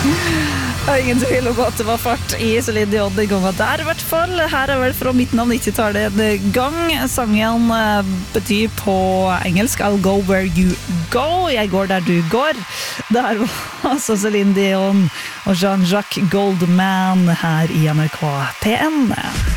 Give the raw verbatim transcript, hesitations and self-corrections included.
Det er ingen tvil om at det var fart i Celine Dion den gangen der, i hvert fall. Her er vel fra midten av nittitallet en gang. Sangen betyr på engelsk I'll go where you go. Jeg går der du går. Det her var altså Celine Dion og Jean-Jacques Goldman her i N R K P N.